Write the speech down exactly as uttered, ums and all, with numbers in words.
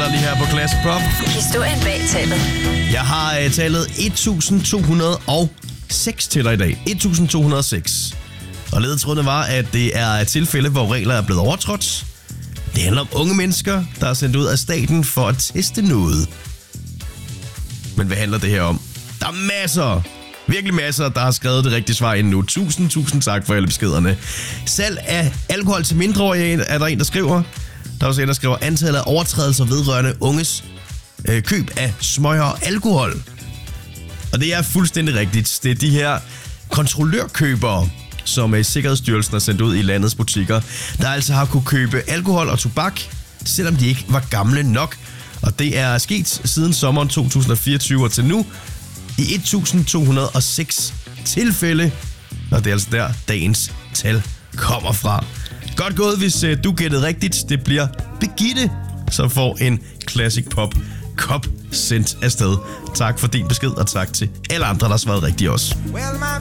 kalender lige her på Classic Pop. Historien bag tallet. Jeg har uh, tallet et tusind to hundrede og seks til dig i dag. et tusind to hundrede og seks. Og ledetrådene var, at det er et tilfælde, hvor regler er blevet overtrådt. Det handler om unge mennesker, der er sendt ud af staten for at teste noget. Men hvad handler det her om? Der er masser, virkelig masser, der har skrevet det rigtige svar ind nu. Tusind, tusind tak for alle beskederne. Salg af alkohol til mindreårige er der en, der skriver. Der er også en, der skriver antallet af overtrædelser vedrørende unges øh, køb af smøger og alkohol. Og det er fuldstændig rigtigt. Det er de her kontrollørkøbere, som øh, Sikkerhedsstyrelsen har sendt ud i landets butikker, der altså har kunne købe alkohol og tobak, selvom de ikke var gamle nok. Og det er sket siden sommeren to tusind og fireogtyve og til nu i et tusind to hundrede og seks tilfælde. Og det er altså der, dagens tal kommer fra. Godt gået, hvis øh, du gættede rigtigt. Det bliver Birgitte, som får en Classic Pop kop sendt afsted. Tak for din besked, og tak til alle andre, der har svaret rigtigt også.